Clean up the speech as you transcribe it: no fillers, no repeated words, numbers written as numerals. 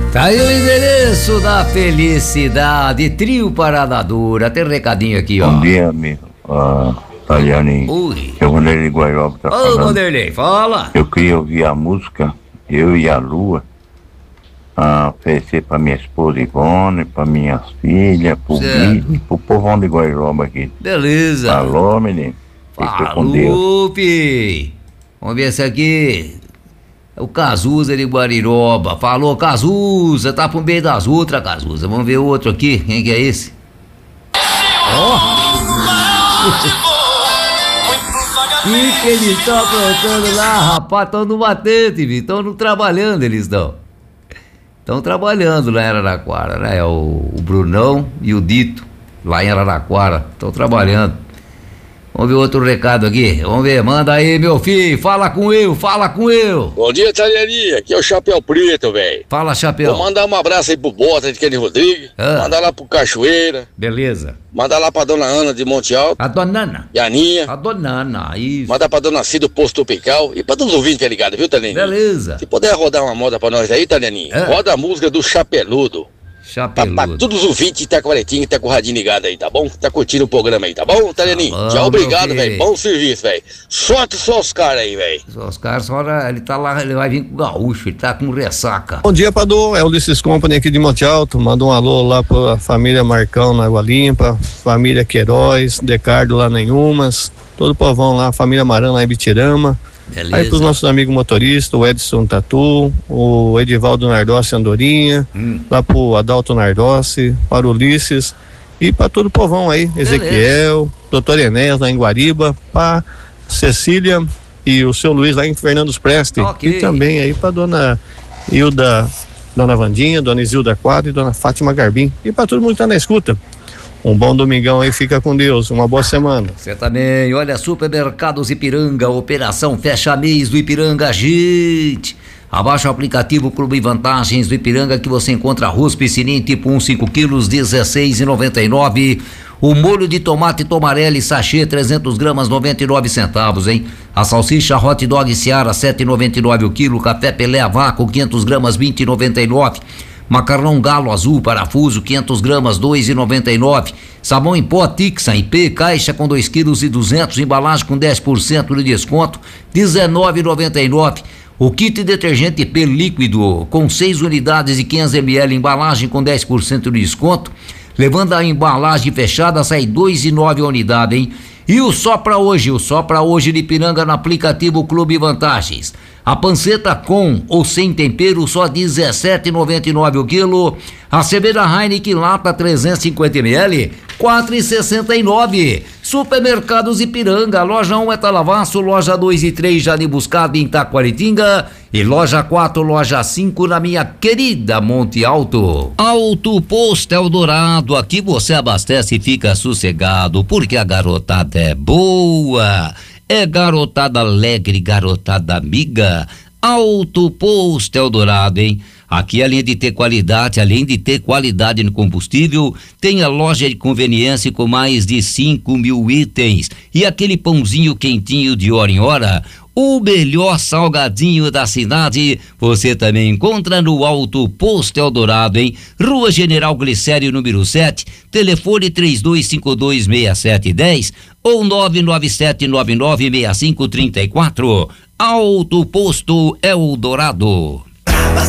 Tá aí o endereço da felicidade, trio Parada Dura. Tem recadinho aqui, ó. Bom dia, amigo. Taliani. Ui. Eu Vanderlei Guairoba tá Ô, falando. Vanderlei, fala. Eu queria ouvir a música Eu e a Lua. Oferecer pra minha esposa Ivone, pra minhas filhas, pro Guilherme, pro povão de Guairoba aqui. Beleza. Falou, menino. Fica com Deus. Falou, pi. Vamos ver esse aqui. O Cazuza de Guariroba. Falou, Cazuza. Tá pro meio das outras, Cazuza. Vamos ver o outro aqui. Quem que é esse? Ó. O que eles estão aprontando lá, rapaz? Estão no batente, estão trabalhando, eles estão. Estão trabalhando lá em Araraquara, né? O Brunão e o Dito, lá em Araraquara. Estão trabalhando. Vamos ver outro recado aqui. Vamos ver, manda aí, meu filho. Fala com eu. Bom dia, Taliani. Aqui é o Chapéu Preto, velho. Fala, Chapéu. Vou mandar um abraço aí pro Bota de Kenny Rodrigues. Mandar lá pro Cachoeira. Beleza. Mandar lá pra Dona Ana de Monte Alto. A Dona Ana. E a Aninha. A Dona Ana, isso. Mandar pra Dona Cida do Posto Tropical. E pra todos os ouvintes que é ligado, viu, Taliani? Beleza. Se puder rodar uma moda pra nós aí, Taliani. Roda a música do Chapeludo. Chapeludo. Pra todos os ouvintes que tá com a Valentim, que tá com o radinho ligado aí, tá bom? Tá curtindo o programa aí, tá bom, Talianinho? Tchau, obrigado, velho. Bom serviço, velho. Sorte só os caras aí, velho. Só os caras, ele tá lá, ele vai vir com o gaúcho, ele tá com ressaca. Bom dia, Padu. É o Ulisses Company aqui de Monte Alto. Manda um alô lá pra família Marcão na Água Limpa, família Queiroz, Decardo lá na Inhumas, todo o povão lá, família Maran lá em Bitirama. Beleza. Aí pros nossos amigos motoristas, o Edson Tatu, o Edivaldo Nardossi Andorinha, lá pro Adalto Nardossi, para o Ulisses e para todo o povão aí, Ezequiel, doutor Enéas lá em Guariba, para Cecília e o seu Luiz lá em Fernandes Preste. Okay. E também aí para dona Hilda, dona Vandinha, dona Isilda Quadro e dona Fátima Garbim. E para todo mundo que tá na escuta. Um bom domingão aí, fica com Deus, uma boa semana. Você também, olha, Supermercados Ipiranga, operação fecha mês do Ipiranga, gente. Abaixa o aplicativo Clube Vantagens do Ipiranga que você encontra arroz piscininho tipo 1, 5 quilos, R$16,99. O molho de tomate Tomarelli sachê 300 gramas 99 centavos, hein? A salsicha hot dog Seara 7,99 o quilo, café Pelé a vácuo 500 gramas 20,99. Macarrão Galo Azul parafuso 500 gramas 2,99. Sabão em pó Tixa IP caixa com 2,2 kg, embalagem com 10% de desconto 19,99. O kit detergente IP líquido com 6 unidades e 500 ml, embalagem com 10% de desconto, levando a embalagem fechada sai 2,9 a unidade, hein? E o só pra hoje de Ipiranga no aplicativo Clube Vantagens. A panceta com ou sem tempero só R$17,99 o quilo. A cerveja Heineken lata 350 ml, R$4,69. Supermercados Ipiranga, loja 1 é Talavaço, loja 2 e 3 Jardim Buscado em Itaquaritinga e loja 4, loja 5 na minha querida Monte Alto. Alto Posto Eldorado, aqui você abastece e fica sossegado, porque a garotada é boa. É garotada alegre, garotada amiga. Alto Posto Eldorado, hein? Aqui, além de ter qualidade no combustível, tem a loja de conveniência com mais de 5.000 itens. E aquele pãozinho quentinho de hora em hora, o melhor salgadinho da cidade, você também encontra no Alto Posto Eldorado, hein? Rua General Glicério, número 7, telefone 32526710 ou 997996534. Alto Posto Eldorado.